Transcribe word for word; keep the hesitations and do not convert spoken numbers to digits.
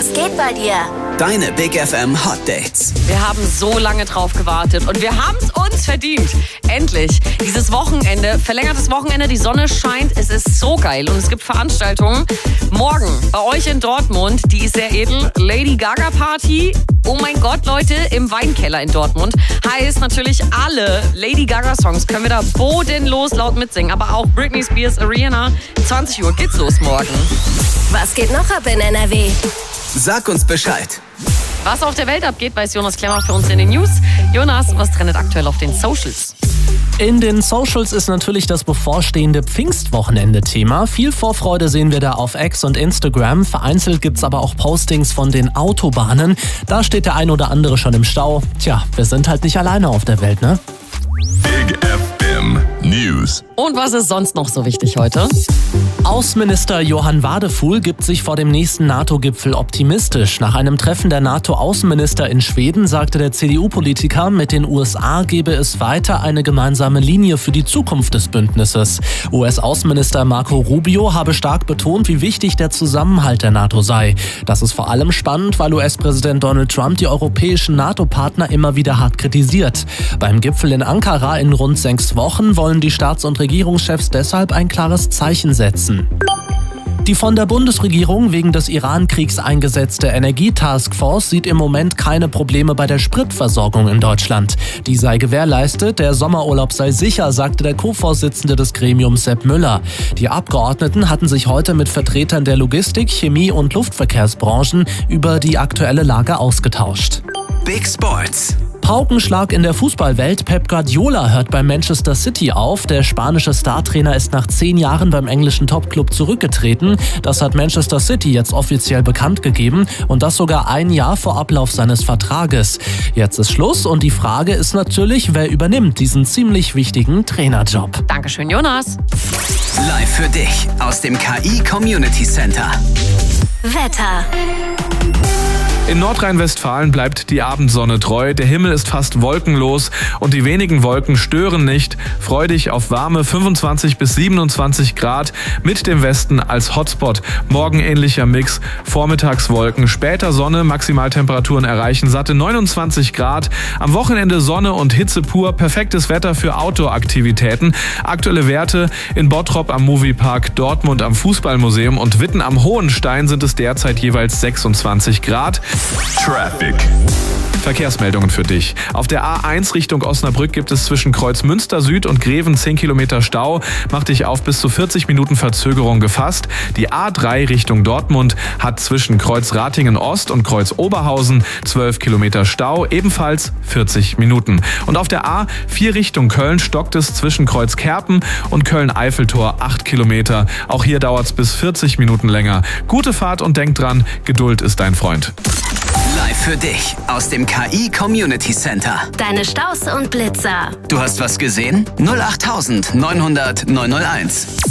Was geht bei dir? Deine Big F M Hot Dates. Wir haben so lange drauf gewartet und wir haben es uns verdient. Endlich. Dieses Wochenende, verlängertes Wochenende, die Sonne scheint, es ist so geil und es gibt Veranstaltungen. Morgen bei euch in Dortmund, die ist sehr edel, Lady Gaga Party. Oh mein Gott, Leute, im Weinkeller in Dortmund. Heißt natürlich, alle Lady Gaga Songs können wir da bodenlos laut mitsingen. Aber auch Britney Spears, Ariana. zwanzig Uhr geht's los morgen. Was geht noch ab in N R W? Sag uns Bescheid. Was auf der Welt abgeht, weiß Jonas Klemmer für uns in den News. Jonas, was trendet aktuell auf den Socials? In den Socials ist natürlich das bevorstehende Pfingstwochenende Thema. Viel Vorfreude sehen wir da auf X und Instagram. Vereinzelt gibt's aber auch Postings von den Autobahnen. Da steht der ein oder andere schon im Stau. Tja, wir sind halt nicht alleine auf der Welt, ne? Big F M News. Und was ist sonst noch so wichtig heute? Außenminister Johann Wadefuhl gibt sich vor dem nächsten NATO-Gipfel optimistisch. Nach einem Treffen der NATO-Außenminister in Schweden sagte der C D U-Politiker, mit den U S A gebe es weiter eine gemeinsame Linie für die Zukunft des Bündnisses. U S-Außenminister Marco Rubio habe stark betont, wie wichtig der Zusammenhalt der NATO sei. Das ist vor allem spannend, weil U S-Präsident Donald Trump die europäischen NATO-Partner immer wieder hart kritisiert. Beim Gipfel in Ankara in rund sechs Wochen wollen die Staats- und Regierungschefs deshalb ein klares Zeichen setzen. Die von der Bundesregierung wegen des Iran-Kriegs eingesetzte Energietaskforce sieht im Moment keine Probleme bei der Spritversorgung in Deutschland. Die sei gewährleistet, der Sommerurlaub sei sicher, sagte der Co-Vorsitzende des Gremiums Sepp Müller. Die Abgeordneten hatten sich heute mit Vertretern der Logistik, Chemie- und Luftverkehrsbranchen über die aktuelle Lage ausgetauscht. Big Sports. Paukenschlag in der Fußballwelt. Pep Guardiola hört bei Manchester City auf. Der spanische Startrainer ist nach zehn Jahren beim englischen Topclub zurückgetreten. Das hat Manchester City jetzt offiziell bekannt gegeben und das sogar ein Jahr vor Ablauf seines Vertrages. Jetzt ist Schluss und die Frage ist natürlich, wer übernimmt diesen ziemlich wichtigen Trainerjob. Dankeschön, Jonas. Live für dich aus dem K I Community Center. Wetter. In Nordrhein-Westfalen bleibt die Abendsonne treu, der Himmel ist fast wolkenlos und die wenigen Wolken stören nicht. Freu dich auf warme fünfundzwanzig bis siebenundzwanzig Grad mit dem Westen als Hotspot. Morgen ähnlicher Mix, vormittags Wolken, später Sonne, Maximaltemperaturen erreichen satte neunundzwanzig Grad. Am Wochenende Sonne und Hitze pur, perfektes Wetter für Outdoor-Aktivitäten. Aktuelle Werte in Bottrop am Moviepark, Dortmund am Fußballmuseum und Witten am Hohenstein sind es derzeit jeweils sechsundzwanzig Grad. Traffic. Verkehrsmeldungen für dich. Auf der A eins Richtung Osnabrück gibt es zwischen Kreuzmünster Süd und Greven zehn Kilometer Stau. Mach dich auf bis zu vierzig Minuten Verzögerung gefasst. Die A drei Richtung Dortmund hat zwischen Kreuz Ratingen Ost und Kreuz Oberhausen zwölf Kilometer Stau, ebenfalls vierzig Minuten. Und auf der A vier Richtung Köln stockt es zwischen Kreuz Kerpen und Köln-Eiffeltor acht Kilometer. Auch hier dauert es bis vierzig Minuten länger. Gute Fahrt und denk dran, Geduld ist dein Freund. Live für dich aus dem K I Community Center. Deine Staus und Blitzer. Du hast was gesehen? null acht neun null null neun null eins.